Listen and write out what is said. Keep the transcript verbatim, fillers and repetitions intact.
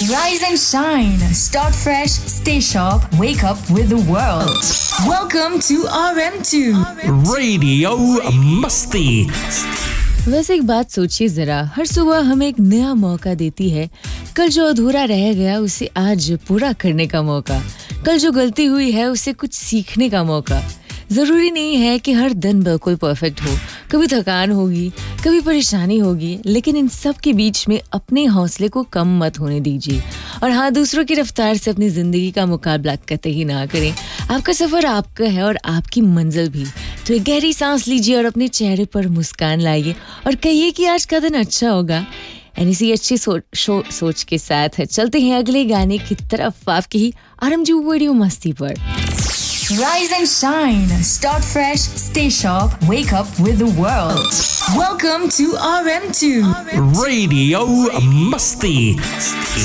Rise and shine. Start fresh. Stay sharp. Wake up with the world. Welcome to R M two. Radio मस्ती। वैसे एक बात सोचिए जरा, हर सुबह हमें एक नया मौका देती है। कल जो अधूरा रह गया उसे आज पूरा करने का मौका, कल जो गलती हुई है उसे कुछ सीखने का मौका। जरूरी नहीं है कि हर दिन बिल्कुल परफेक्ट हो, कभी थकान होगी, कभी परेशानी होगी, लेकिन इन सब के बीच में अपने हौसले को कम मत होने दीजिए। और हाँ, दूसरों की रफ्तार से अपनी जिंदगी का मुकाबला कतई ही ना करें। आपका सफर आपका है और आपकी मंजिल भी। तो एक गहरी सांस लीजिए और अपने चेहरे पर मुस्कान लाइए और कहिए कि आज का दिन अच्छा होगा। एंड इसी अच्छी सो, शो, सोच के साथ चलते हैं अगले गाने की तरफ, आपकी ही आरएमजी रेडियो मस्ती पर। Rise and shine. Start fresh. Stay sharp. Wake up with the world. Welcome to R M two. Radio मस्ती।